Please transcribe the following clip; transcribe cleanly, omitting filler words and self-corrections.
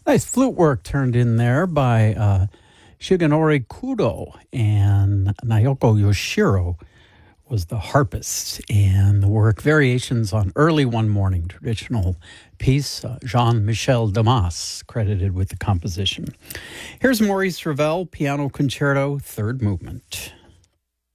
Nice flute work turned in there by Shigenori Kudo, and Naoko Yoshiro was the harpist. And the work Variations on Early One Morning, traditional piece, Jean-Michel Damas, credited with the composition. Here's Maurice Ravel, Piano Concerto, third movement.